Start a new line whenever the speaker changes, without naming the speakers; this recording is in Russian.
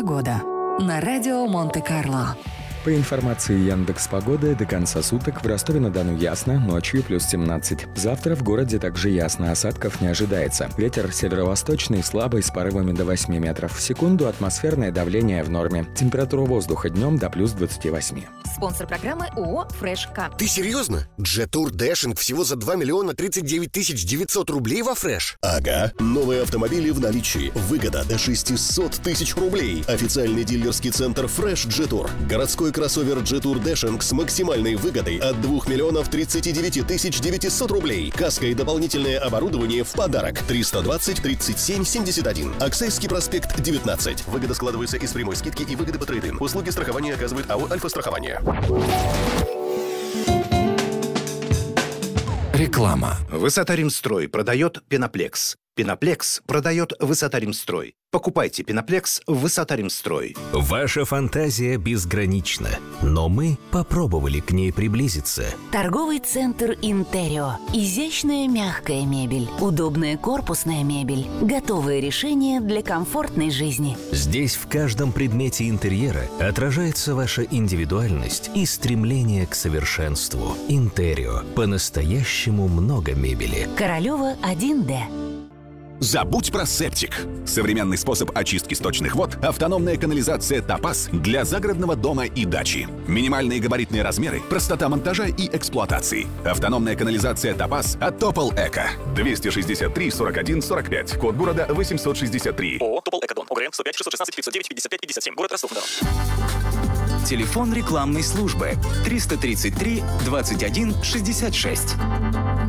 Погода на радио Монте-Карло.
По информации Яндекс.Погоды, до конца суток в Ростове-на-Дону ясно, ночью плюс 17. Завтра в городе также ясно, осадков не ожидается. Ветер северо-восточный, слабый, с порывами до 8 метров в секунду, атмосферное давление в норме. Температура воздуха днем до плюс 28.
Спонсор программы ООО «Фреш К».
Ты серьезно? Джетур Дэшинг всего за 2 миллиона 39 тысяч 900 рублей во Фреш?
Ага. Новые автомобили в наличии. Выгода до 600 тысяч рублей. Официальный дилерский центр Фреш Джетур. Городской кроссовер Джетур Дэшинг с максимальной выгодой от 2 миллионов 39 тысяч 900 рублей. Каска и дополнительное оборудование в подарок. 320 37 71. Аксайский проспект 19. Выгода складывается из прямой скидки и выгоды по трейд-ин. Услуги страхования оказывает АО «Альфа-страхование».
Реклама.
Высота-Римстрой продает Пеноплекс. Пеноплекс продает Высота-Римстрой. Покупайте Пеноплекс в Высота-Римстрой.
Ваша фантазия безгранична, но мы попробовали к ней приблизиться.
Торговый центр «Интерио». Изящная мягкая мебель, удобная корпусная мебель, готовые решения для комфортной жизни.
Здесь в каждом предмете интерьера отражается ваша индивидуальность и стремление к совершенству. «Интерио». По-настоящему много мебели.
Королева 1Д.
Забудь про септик. Современный способ очистки сточных вод – автономная канализация «Топаз» для загородного дома и дачи. Минимальные габаритные размеры, простота монтажа и эксплуатации. Автономная канализация «Топаз» от Топол Эко. 263 41 45. Код города 863.
ООО «Топол Экодом». ОГРН 105 616 509 55 57. Город Ростов-на-Дону.
Телефон рекламной службы 333 21 66.